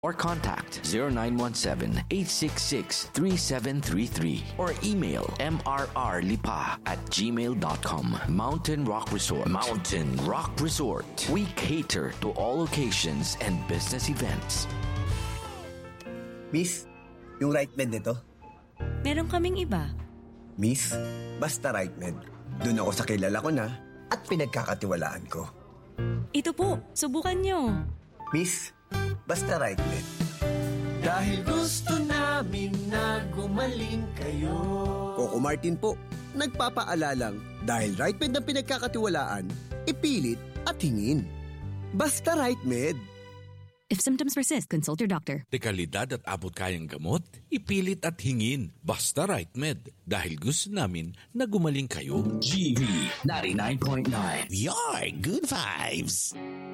or contact 0917-866-3733 or email mrrlipa@gmail.com. Mountain Rock Resort. Mountain Rock Resort. We cater to all occasions and business events. Miss, yung right med nito? Meron kaming iba. Miss, basta right med. Doon ako sa kilala ko na at pinagkakatiwalaan ko. Ito po, subukan nyo. Miss, basta right med. Dahil gusto namin na gumaling kayo. Coco Martin po, nagpapaalalang dahil right med ang pinagkakatiwalaan, ipilit at hingin. Basta right med. If symptoms persist, consult your doctor. Dekalidad at abot kayang gamot, ipilit at hingin. Basta right med. Dahil gusto namin na gumaling kayo. GV 99.9. Your good vibes.